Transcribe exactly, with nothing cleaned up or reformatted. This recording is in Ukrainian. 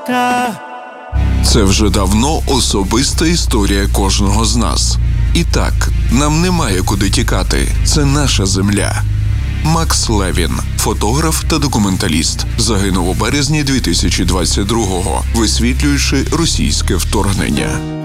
фото. Це вже давно особиста історія кожного з нас. І так, нам немає куди тікати. Це наша земля. Макс Левін, фотограф та документаліст, загинув у березні дві тисячі двадцять другого, висвітлюючи російське вторгнення.